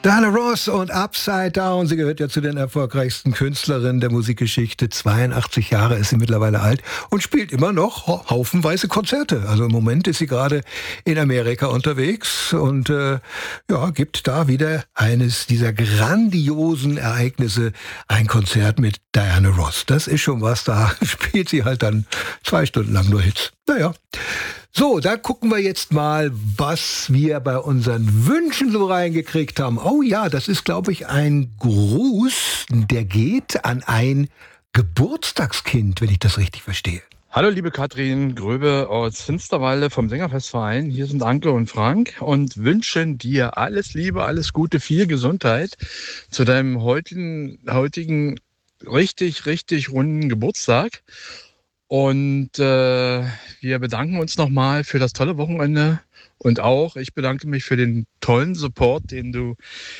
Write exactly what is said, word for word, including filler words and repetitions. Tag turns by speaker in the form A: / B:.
A: Diana Ross und Upside Down, sie gehört ja zu den erfolgreichsten Künstlerinnen der Musikgeschichte. zweiundachtzig Jahre ist sie mittlerweile alt und spielt immer noch haufenweise Konzerte. Also im Moment ist sie gerade in Amerika unterwegs und äh, ja, gibt da wieder eines dieser grandiosen Ereignisse, ein Konzert mit Diana Ross. Das ist schon was, da spielt sie halt dann zwei Stunden lang nur Hits. Naja. So, da gucken wir jetzt mal, was wir bei unseren Wünschen so reingekriegt haben. Oh ja, das ist, glaube ich, ein Gruß, der geht an ein Geburtstagskind, wenn ich das richtig verstehe.
B: Hallo liebe Katrin Gröbe aus Finsterwalde vom Sängerfestverein. Hier sind Anke und Frank und wünschen dir alles Liebe, alles Gute, viel Gesundheit zu deinem heutigen, heutigen richtig, richtig runden Geburtstag. Und äh, wir bedanken uns nochmal für das tolle Wochenende und auch ich bedanke mich für den tollen Support, den du